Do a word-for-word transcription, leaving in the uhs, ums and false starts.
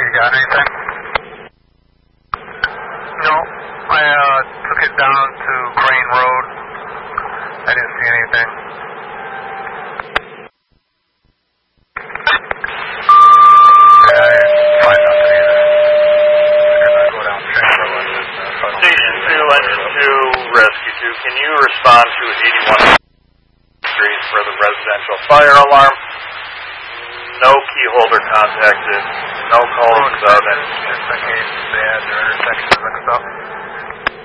you got anything? No, I uh, took it down to Crane Road. I didn't see anything. Yeah, I didn't find nothing either. Because I go down Crane Road and uh, so I don't Station two, Engine two, Rescue two, can you respond to eighty-one Street for the residential fire alarm? No key holder contacted, no calls about it. Investigations, bad, their intersections and stuff.